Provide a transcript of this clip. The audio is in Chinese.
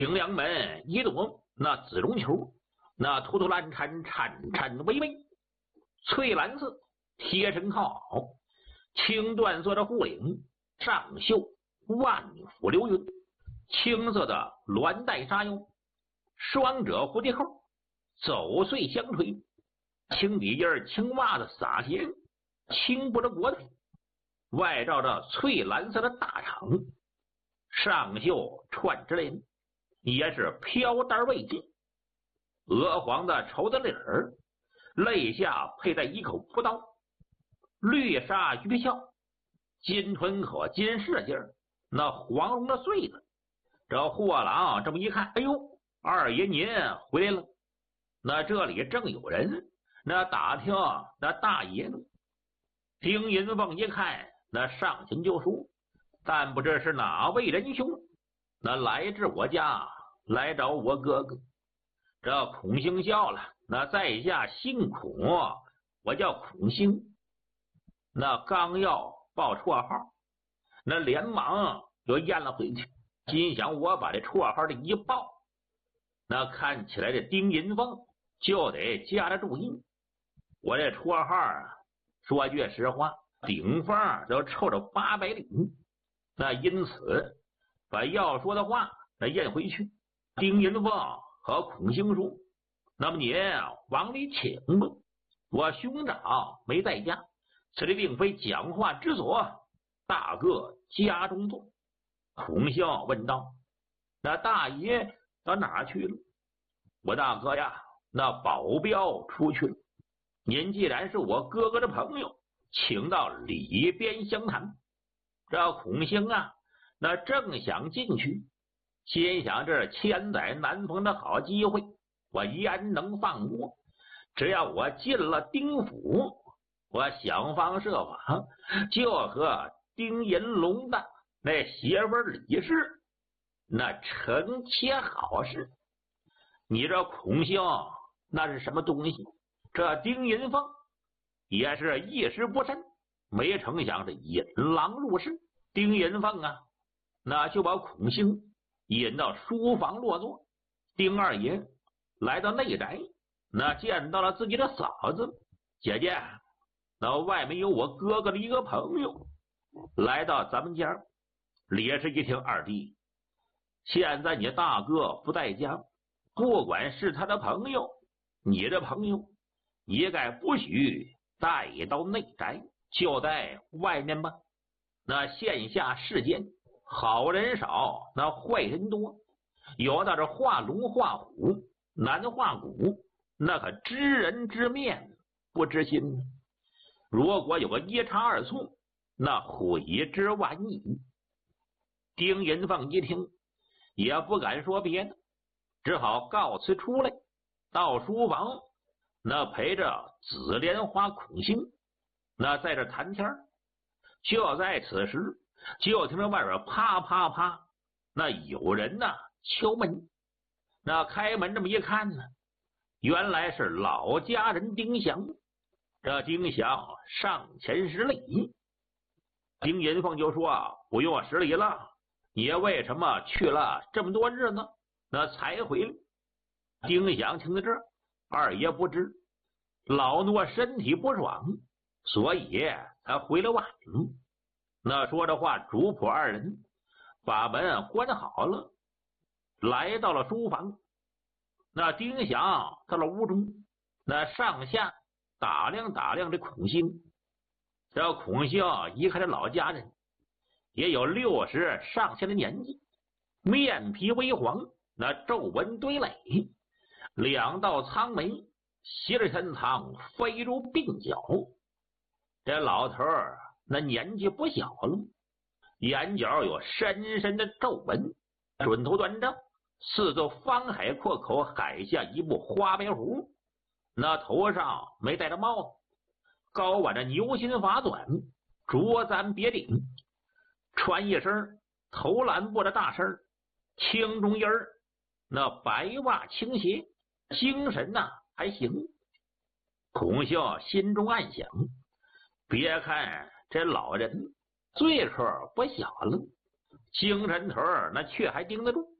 顶梁门一朵那紫绒球，那突突烂颤，颤颤巍巍，翠蓝色贴身靠袄，青缎做的护领，上绣万府流云，青色的鸾带纱腰，双褶蝴蝶扣，走碎香垂，青底印青袜子撒鞋，青布的裹腿，外罩着翠蓝色的大氅，上绣串枝莲，也是飘带未尽，鹅黄的绸子领儿，肋下佩戴一口朴刀，绿纱鱼皮鞘，金吞口金饰劲儿，那黄绒的穗子。这货郎这么一看，哎呦，二爷您回来了。那这里正有人，那打听那大爷呢。丁银凤一看，那上前就说：“但不知是哪位仁兄，那来至我家，来找我哥哥。”这孔兴笑了，那在下姓孔，我叫孔兴。那刚要报绰号，那连忙就咽了回去，心想我把这绰号的一报，那看起来这丁银凤就得加着注意。我这绰号啊，说句实话，顶峰都臭着800里。那因此把要说的话那咽回去。丁银凤和孔兴说：“那么您往里请吧，我兄长没在家，此地并非讲话之所，大哥家中坐。”孔兴问道：“那大爷到哪去了？”“我大哥呀，那保镖出去了。您既然是我哥哥的朋友，请到里边详谈。”这孔兴啊，那正想进去，心想这千载难逢的好机会，我焉能放过？只要我进了丁府，我想方设法就和丁银龙的那媳妇李氏那成切好事。你这孔兴那是什么东西？这丁银凤也是一时不慎，没成想是引狼入室。丁银凤啊，那就把孔兴引到书房落座。丁二爷来到内宅，那见到了自己的嫂子。姐姐，那外面有我哥哥的一个朋友来到咱们家。李氏一听，二弟，现在你大哥不在家，不管是他的朋友，你的朋友，一概不许带到内宅，就在外面吧。那线下世间好人少，那坏人多，有的是画龙画虎，难画骨，那可知人知面不知心。如果有个一差二错，那悔之晚矣。丁银凤一听，也不敢说别的，只好告辞出来，到书房，那陪着紫莲花孔兴，那在这谈天。就在此时，就听着外边啪啪啪，那有人呐敲门。那开门这么一看呢，原来是老家人丁祥。这丁祥上前施礼，丁银凤就说：“不用施礼了，你为什么去了这么多日呢？那才回来。”丁祥听到这儿，二爷不知，老奴身体不爽，所以才回来晚了。那说着话，主仆二人把门关好了，来到了书房。那丁祥到了屋中，那上下打量打量这孔兴。这孔兴一看这老家人也有60上下的年纪，面皮微黄，那皱纹堆垒，两道苍眉斜着深藏，飞如鬓角。这老头儿那年纪不小了，眼角有深深的皱纹，准头端正，四周方海阔口，海下一部花白胡，那头上没戴着帽子，高挽着牛心发短，着簪别顶，穿一身头蓝布的大身，青中衣儿，那白袜青鞋，精神呐还行。孔兴心中暗想，别看这老人岁数不小了，精神头那却还盯得住。